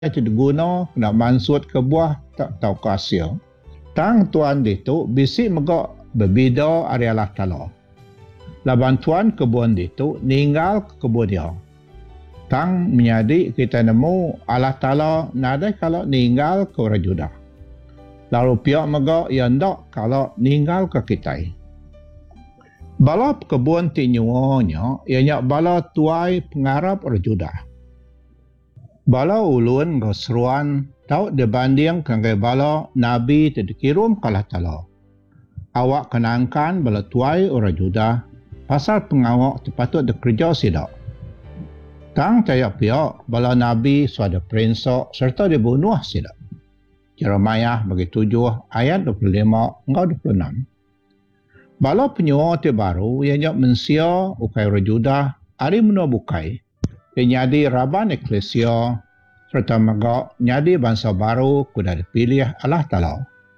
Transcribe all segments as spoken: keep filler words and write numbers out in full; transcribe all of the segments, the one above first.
tidak guna nak mansut ke buah tak tahu kasih. Tang tuan itu bisik megak berbeda ari Allah Ta'ala. Laban tuan kebun itu ninggal ke kebun dia. Tang menyadi kita nemu Allah Ta'ala nada kalau ninggal ke orang Judah. Lalu pihak megak yang tak kalau ninggal ke kita. Bala kebun tinyuanya ianya bala tuai pengarap orang Judah. Bala ulun keseruan tahu dibanding dengan bala Nabi terkirim ke Allah Ta'ala. Awak kenangkan bala tuai orang Judah pasal pengawak terpatut bekerja sidak. Tang tiap pihak bala Nabi suada perintah serta dibunuh sidak. Jeremiah bagi tujuh ayat dua puluh lima hingga dua puluh enam. Bala penyuah terbaru ianya mensia ukai orang Judah hari menua bukai. Nyadi raban eklesia serta megak nyadi bangsa baru kuda dipilih Allah Ta'ala.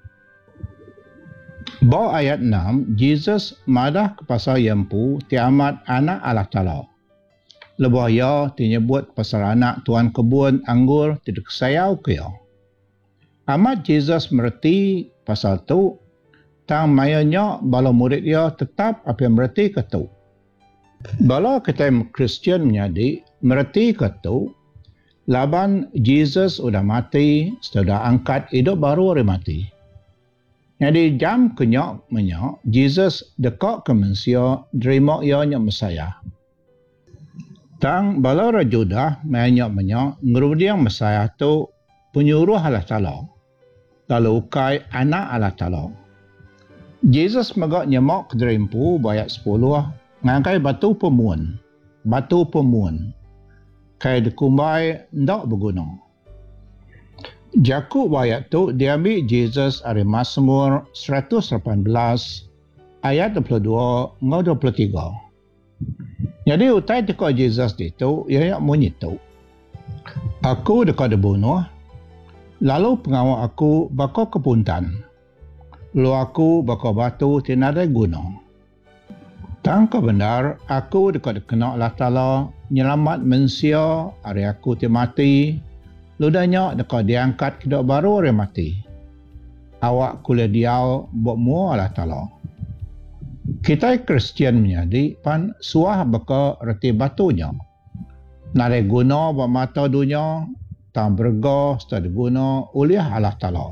Bawa ayat enam, Jesus madah ke pasal yempu tiamat anak Allah Ta'ala. Lebah ia dinyebut pasal anak tuan kebun anggur tidak sayau ke ia. Amat Jesus mereti pasal tu, tang mayanya bala murid ia tetap apa yang mereti ke tu. Bala kita Kristian menyadi mereti kata laban Jesus sudah mati, sudah angkat hidup baru orang mati. Jadi jam kenyak menyak Jesus dekat ke manusia terima ianya Mesaya. Tang bala orang Judah menyak menyak ngerudiang Mesaya tu penyuruh Allah Ta'ala. Lalu ukai anak Allah Ta'ala. Jesus megak nyemak kederimpu bayat sepuluh ngangkai batu pemuan. Batu pemuan. Kaya dikumbai ndak berguna. Jakub ayat tu diambil Jesus dari Mazmur seratus lapan belas ayat dua puluh dua hingga dua puluh tiga. Jadi utai dekat Jesus itu ia menyitu. Aku dekat dibunuh, lalu pengawal aku bakal kepuntan. Lalu aku bakal batu tinada guna. Tangka benar, aku dekat kena Allah Ta'ala nyelamat manusia, hari aku mati, ludahnya dekat diangkat hidup baru orang mati. Awak kuliah diau buat mua Allah Ta'ala. Kita Kristian menyadi pan suah baka reti batunya. Nare guna buat mata dunia, tang berga setelah guna uliah Allah Ta'ala.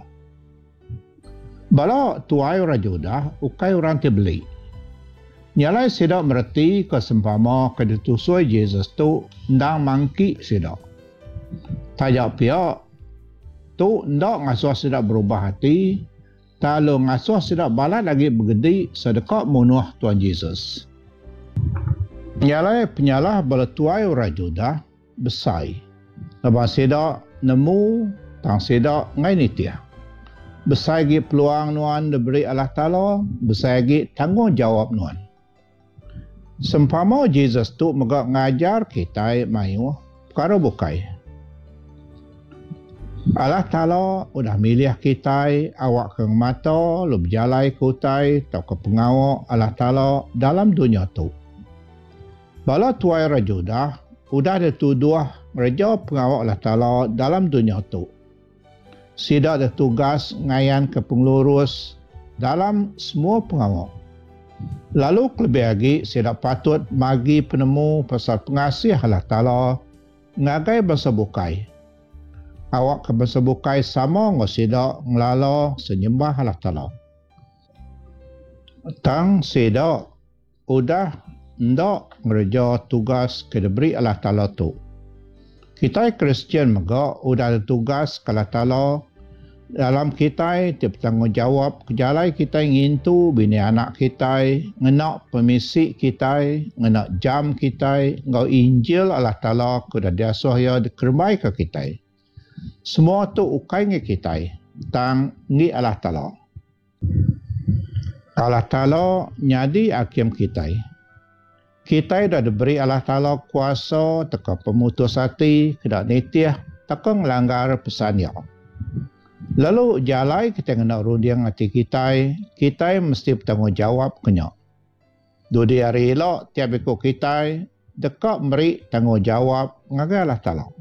Bala tuai orang Judah, ukai orang tibeli. Nyalai sidak mereti kesempama kedetusui Jesus tu ndang mangki sidak. Tajak pihak tu ndak ngasuh sidak berubah hati, lalu ngasuh sidak balat lagi bergedi sedekap munuh Tuhan Yesus. Nyalai penyalah bala tuai orang Judah besai. Lepas sidak nemu tang sidak ngai nitia. Besai lagi peluang nuan diberi Allah Ta'ala, besai lagi tanggungjawab nuan. Sempama Jesus tu megak ngajar kita mayu perkara bukai. Allah Ta'ala udah milih kita awak ke mata lu berjalai kutai atau ke pengawak Allah Ta'ala dalam dunia tu. Bala tuai rajudah udah dituduh raja pengawak Allah Ta'ala dalam dunia tu. Sidak ada tugas ngayan ke pengurus dalam semua pengawak. Lalu lebih lagi, saya patut bagi penemu pasal pengasih Allah Ta'ala ngagai bahasa bukai. Awak ke bahasa bukai sama ngau sidak ngelala senyembah Allah Ta'ala. Tang sidak udah ndak ngerja tugas ke diberi Allah Ta'ala tu. Kita Kristian megak udah ada tugas ke Allah Ta'ala dalam kita bertanggungjawab kejalai kita ingin tu bini anak kita, ngenak pemisik kita, ngenak jam kita, ngau Injil Allah Ta'ala kuda diasuh ya dikerbai ke kita. Semua tu ukai ngi kita, tang ngi Allah Ta'ala. Allah Ta'ala nyadi hakim kita. Kita dah diberi Allah Ta'ala kuasa teka pemutus hati, kedak nitiah, teka melanggar pesan ya. Lalu jalai kita kena rudiang hati kita, kita mesti bertanggungjawab kena. Dudi hari elok tiap ikut kita, dekat beri tanggungjawab ngagai Allah Ta'ala.